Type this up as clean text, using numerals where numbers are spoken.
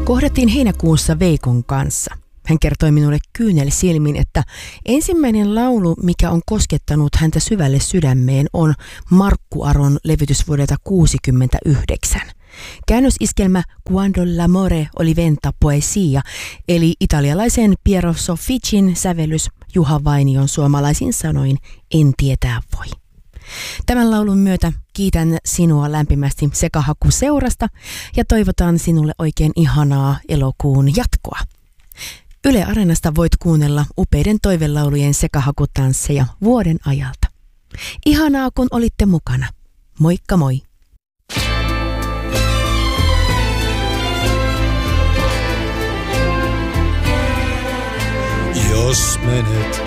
Kohdattiin heinäkuussa Veikon kanssa. Hän kertoi minulle kyynelsilmin, että ensimmäinen laulu, mikä on koskettanut häntä syvälle sydämeen, on Markku Aron levytys vuodelta 1969. Käännösiskelmä Quando l'amore oli venta poesia, eli italialaisen Piero Sofficin sävellys Juha Vainion suomalaisin sanoin En tietää voi. Tämän laulun myötä kiitän sinua lämpimästi Sekahaku-seurasta ja toivotan sinulle oikein ihanaa elokuun jatkoa. Yle Areenasta voit kuunnella upeiden toivelaulujen sekahakutansseja vuoden ajalta. Ihanaa, kun olitte mukana. Moikka moi! Jos menet